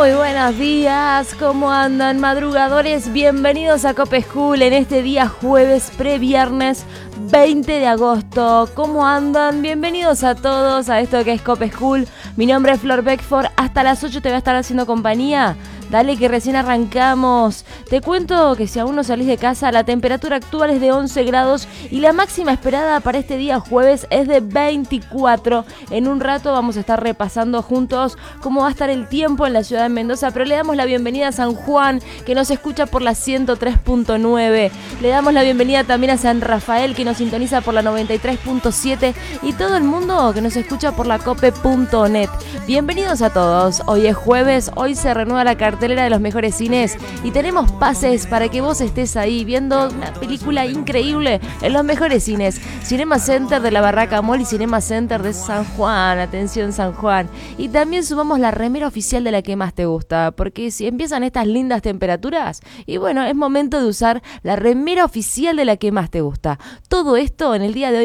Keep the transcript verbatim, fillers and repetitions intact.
Muy buenos días, ¿cómo andan madrugadores? Bienvenidos a Cope School en este día jueves previernes veinte de agosto. ¿Cómo andan? Bienvenidos a todos a esto que es Cope School. Mi nombre es Flor Beckford, hasta las ocho te voy a estar haciendo compañía. Dale que recién arrancamos. Te cuento que si aún no salís de casa, la temperatura actual es de once grados y la máxima esperada para este día jueves es de veinticuatro. En un rato vamos a estar repasando juntos cómo va a estar el tiempo en la ciudad de Mendoza, pero le damos la bienvenida a San Juan, que nos escucha por la ciento tres punto nueve. Le damos la bienvenida también a San Rafael, que nos sintoniza por la noventa y tres punto siete, y todo el mundo que nos escucha por la cope punto net. Bienvenidos a todos. Hoy es jueves, hoy se renueva la cartelera de los mejores cines y tenemos pases para que vos estés ahí viendo una película increíble en los mejores cines. Cinema Center de la Barraca Mall y Cinema Center de San Juan. Atención, San Juan. Y también sumamos la remera oficial de la que más te gusta, porque si empiezan estas lindas temperaturas, y bueno, es momento de usar la remera oficial de la que más te gusta. Todo esto en el día de hoy